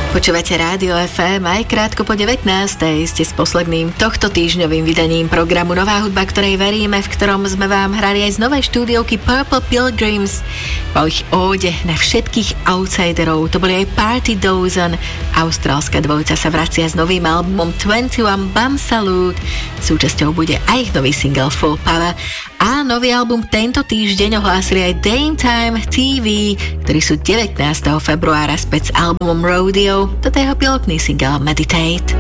Počúvate Rádio FM aj krátko po 19. Ste s posledným tohto týždňovým vydaním programu Nová hudba, ktorej veríme, v ktorom sme vám hrali aj z novej štúdiovky Purple Pilgrims po ich óde na všetkých outsiderov. To boli aj Party Dozen. Austrálska dvojica sa vracia s novým albumom 21 Bum Salute. Súčasťou bude aj ich nový single Full Power. A nový album tento týždeň ohlásili aj Dame Time TV, ktorí sú 19. februára späť s albumom Rodeo. Toto je jeho pilotný single Meditate.